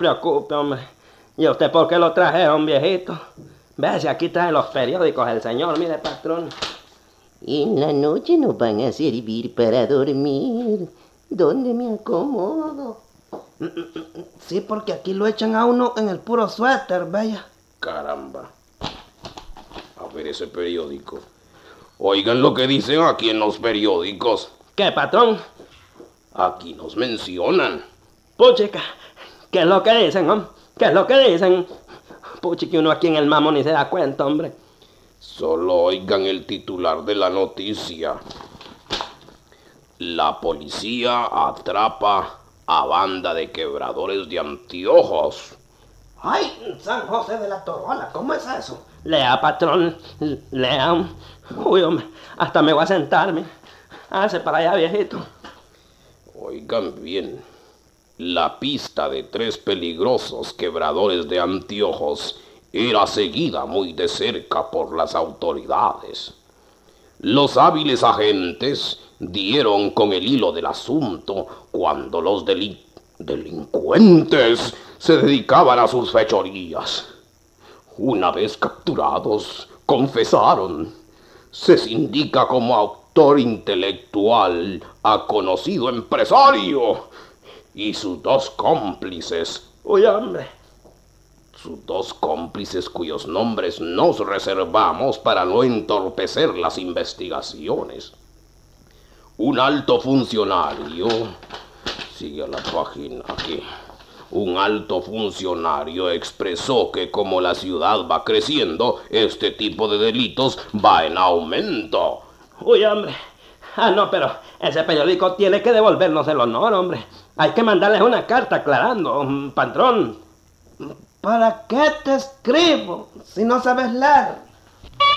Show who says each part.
Speaker 1: preocupe, hombre. ¿Y usted por qué lo trajeron, viejito? Ve si aquí trae los periódicos el señor, mire, patrón.
Speaker 2: En la noche nos van a servir para dormir. ¿Dónde me acomodo?
Speaker 1: Sí, porque aquí lo echan a uno en el puro suéter, vaya.
Speaker 3: Caramba. A ver ese periódico. Oigan lo que dicen aquí en los periódicos.
Speaker 1: ¿Qué, patrón?
Speaker 3: Aquí nos mencionan.
Speaker 1: Puchica, ¿qué es lo que dicen, hombre? ¿Qué es lo que dicen? Puchica, uno aquí en el mamo ni se da cuenta, hombre.
Speaker 3: Solo oigan el titular de la noticia. La policía atrapa a banda de quebradores de anteojos.
Speaker 1: ¡Ay, San José de la Torrola! ¿Cómo es eso? Lea, patrón, lea. Uy, hombre, hasta me voy a sentarme. Hágase para allá, viejito.
Speaker 3: Oigan bien. La pista de 3 peligrosos quebradores de anteojos era seguida muy de cerca por las autoridades. Los hábiles agentes dieron con el hilo del asunto cuando los delincuentes se dedicaban a sus fechorías. Una vez capturados, confesaron. Se indica como autor intelectual a conocido empresario y sus 2 cómplices.
Speaker 1: Uy, hombre.
Speaker 3: Sus 2 cómplices cuyos nombres nos reservamos para no entorpecer las investigaciones. Un alto funcionario, sigue la página aquí, un alto funcionario expresó que como la ciudad va creciendo, este tipo de delitos va en aumento.
Speaker 1: Uy, hombre. No, pero ese periódico tiene que devolvernos el honor, hombre. Hay que mandarles una carta aclarando, patrón. ¿Para qué te escribo si no sabes leer?